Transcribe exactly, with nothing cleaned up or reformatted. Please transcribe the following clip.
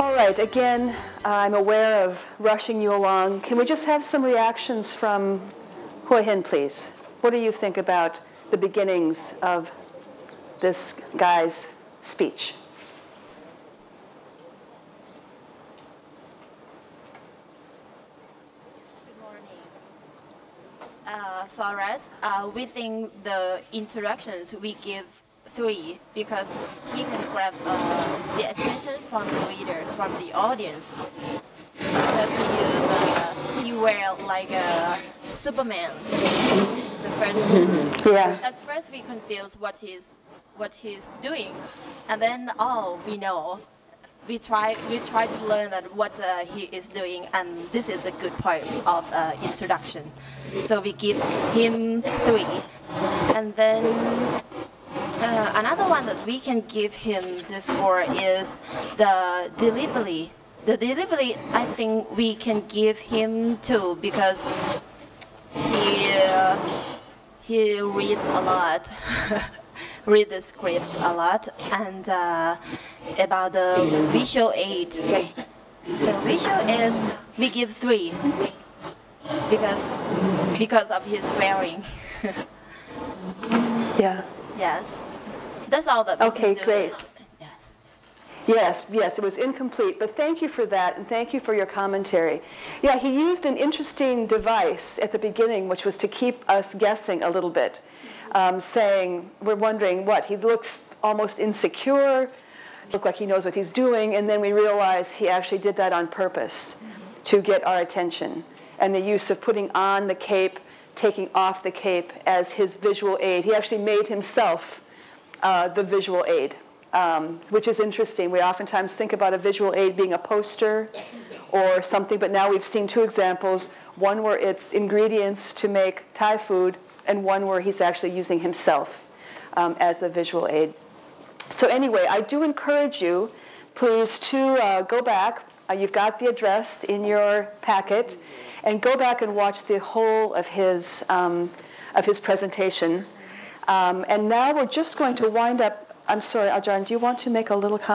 All right, again, uh, I'm aware of rushing you along. Can we just have some reactions from Hua Hin, please? What do you think about the beginnings of this guy's speech? Good morning. Uh, for us, uh, we think the introductions we give three because he can grab uh, the attention from the readers, from the audience, because he is uh, he wear like a Superman. The first thing. Yeah. At first we confuse what he's what he's doing, and then oh we know. We try we try to learn that what uh, he is doing, and this is the good part of uh, introduction. So we give him three, and then uh, another one that we can give him the score is the delivery. The delivery, I think we can give him two because he uh, he read a lot. Read the script a lot, and uh, about the visual aid. The visual is we give three because because of his wearing. Yeah. Yes, that's all that we Okay, can do. great. It. Yes. Yes, yes, it was incomplete, but thank you for that, and thank you for your commentary. Yeah, he used an interesting device at the beginning, which was to keep us guessing a little bit. Um, saying, we're wondering what, he looks almost insecure, look like he knows what he's doing, and then we realize he actually did that on purpose to get our attention. And the use of putting on the cape, taking off the cape as his visual aid. He actually made himself uh, the visual aid, um, which is interesting. We oftentimes think about a visual aid being a poster or something, but now we've seen two examples, one where it's ingredients to make Thai food, and one where he's actually using himself um, as a visual aid. So anyway, I do encourage you, please, to uh, go back. Uh, you've got the address in your packet, and go back and watch the whole of his um, of his presentation. Um, and now we're just going to wind up. I'm sorry, Ajaran, do you want to make a little comment?